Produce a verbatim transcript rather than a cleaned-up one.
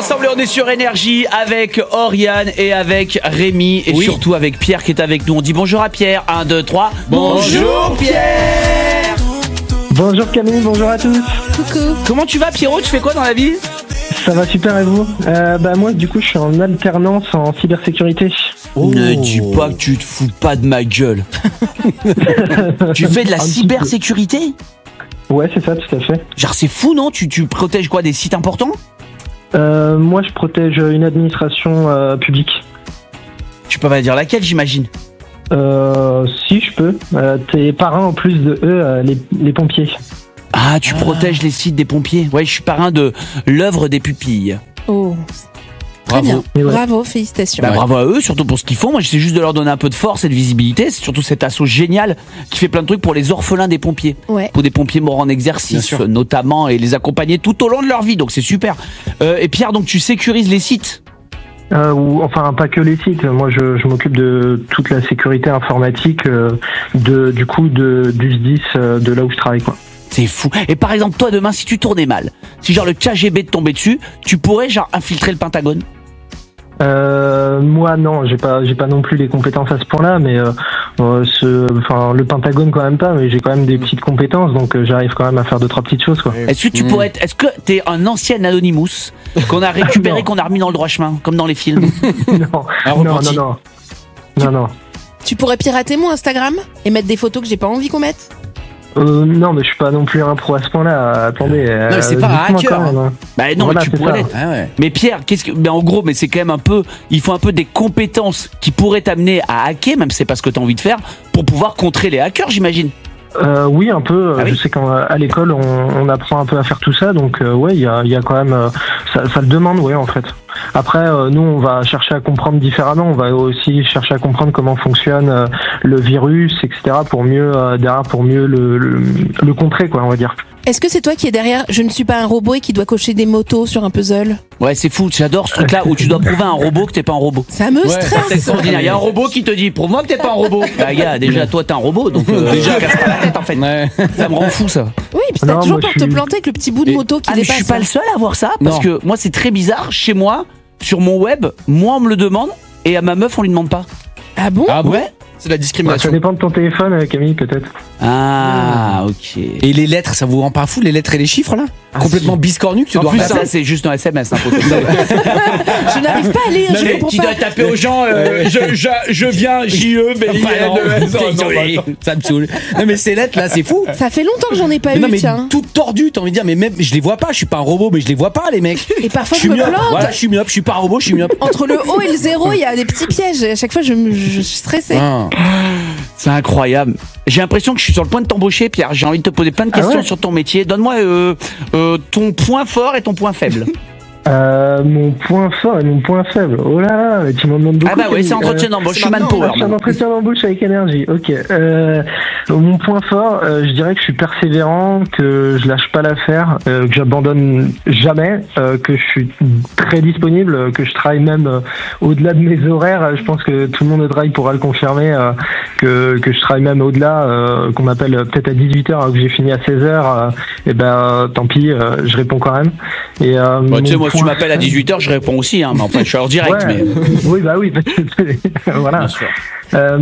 ensemble et on est sur Énergie avec Oriane et avec Rémi et oui. surtout avec Pierre qui est avec nous. On dit bonjour à Pierre. un, deux, trois. Bonjour Pierre. Bonjour Camille, bonjour à tous. Coucou. Comment tu vas Pierrot? Tu fais quoi dans la vie? Ça va super et vous? euh, Bah moi du coup je suis en alternance en cybersécurité. Oh. Ne dis pas que tu te fous pas de ma gueule. Tu fais de la cybersécurité? Ouais c'est ça, tout à fait. Genre c'est fou non? Tu, tu protèges quoi, des sites importants? euh, Moi je protège une administration euh, publique. Tu peux pas dire laquelle j'imagine? Euh, si je peux. Euh, t'es parrain en plus de eux, euh, les, les pompiers. Ah, tu ah. protèges les sites des pompiers. Ouais, je suis parrain de l'œuvre des pupilles. Oh, très bravo. bien. Ouais. Bravo, félicitations. Bah, ouais. Bravo à eux, surtout pour ce qu'ils font. Moi, j'essaie juste de leur donner un peu de force et de visibilité. C'est surtout cet assaut génial qui fait plein de trucs pour les orphelins des pompiers. Ouais. Pour des pompiers morts en exercice, notamment, et les accompagner tout au long de leur vie. Donc, c'est super. Euh, et Pierre, donc, tu sécurises les sites? Euh, ou, enfin pas que les sites, moi je, je m'occupe de toute la sécurité informatique euh, de, du coup de, du S D I S euh, de là où je travaille quoi. C'est fou. Et par exemple toi demain si tu tournais mal, si genre le K G B te tombait dessus, tu pourrais genre infiltrer le Pentagone? Euh, moi non, j'ai pas, j'ai pas non plus les compétences à ce point-là, mais euh, euh, ce, enfin le Pentagone quand même pas, mais j'ai quand même des petites compétences, donc euh, j'arrive quand même à faire deux trois petites choses quoi. Est-ce que tu mmh. pourrais être, est-ce que t'es un ancien Anonymous qu'on a récupéré, qu'on a remis dans le droit chemin, comme dans les films? non, non, non, non, non, non. Tu pourrais pirater mon Instagram et mettre des photos que j'ai pas envie qu'on mette? Euh, non, mais je suis pas non plus un pro à ce point-là. Attendez. Non, mais c'est euh, pas un hacker. Même, hein. Bah non, voilà, mais tu pourrais l'être. Ah ouais. Mais Pierre, qu'est-ce que, ben en gros, mais c'est quand même un peu, il faut un peu des compétences qui pourraient t'amener à hacker, même si c'est pas ce que t'as envie de faire, pour pouvoir contrer les hackers, j'imagine. Euh, oui, un peu. Ah oui. Je sais qu'à l'école, on, on apprend un peu à faire tout ça, donc euh, ouais, il y a, y a quand même, euh, ça, ça le demande, ouais, en fait. Après, euh, nous, on va chercher à comprendre différemment. On va aussi chercher à comprendre comment fonctionne euh, le virus, et cetera, pour mieux, euh, derrière, pour mieux le, le, le contrer, quoi, on va dire. Est-ce que c'est toi qui es derrière Je ne suis pas un robot et qui doit cocher des motos sur un puzzle? Ouais, c'est fou. J'adore ce truc-là où tu dois prouver à un robot que t'es pas un robot. Ça me ouais, stresse. C'est extraordinaire. Il y a un robot qui te dit, prouve-moi que t'es pas un robot. Bah gars, déjà toi t'es un robot, donc euh, déjà casse pas la tête en fait. Ouais. Ça me rend fou ça. Oui, puis t'as non, toujours peur de suis... te planter avec le petit bout de moto qui ah, dépasse. Mais je suis pas le seul à voir ça, parce non. que moi c'est très bizarre. Chez moi, sur mon web, moi on me le demande et à ma meuf on lui demande pas. Ah bon? Ah bon ouais. C'est de la discrimination. Bah, ça dépend de ton téléphone, Camille, peut-être. Ah, ok. Et les lettres, ça vous rend pas fou, les lettres et les chiffres, là? Ah, complètement si. Biscornu que tu en dois plus, faire. Ça, c'est juste un S M S. Hein, je n'arrive pas à lire, non, je comprends tu pas. dois taper aux gens, euh, je, je, je viens, J E, B I N, désolé. Ça me saoule. Non, mais ces lettres, là, c'est fou. Ça fait longtemps que j'en ai pas mais eu, non, mais tiens. Toutes tordues, t'as envie de dire, mais même, je les vois pas, je suis pas un robot, mais je les vois pas, les mecs. Et parfois, je, je me myope. plante. Voilà, je suis myope, je suis pas un robot, je suis myope. Entre le haut et le zéro, il y a des petits pièges. À chaque fois, je, je suis stressée. Ah. C'est incroyable. J'ai l'impression que je suis sur le point de t'embaucher, Pierre. J'ai envie de te poser plein de questions ah ouais sur ton métier. Donne-moi euh, euh, ton point fort et ton point faible. Euh, mon point fort et mon point faible. Oh là là, tu m'en demandes beaucoup. Ah bah ouais, c'est entretien d'embauche. Je suis manpower. C'est un entretien d'embauche avec Énergie. Ok. Euh, mon point fort, euh, je dirais que je suis persévérant, que je lâche pas l'affaire, euh, que j'abandonne jamais, euh, que je suis très disponible, que je travaille même euh, au-delà de mes horaires. Je pense que tout le monde au travail pourra le confirmer, euh, que que je travaille même au-delà, euh, qu'on m'appelle peut-être à dix-huit heures, alors que j'ai fini à seize heures. Euh, et ben tant pis, euh, je réponds quand même. Et euh, bah, tu sais, moi, si tu m'appelles à dix-huit heures, je réponds aussi, hein, mais enfin, je suis hors direct. Ouais, mais... Oui, bah oui, voilà. Euh,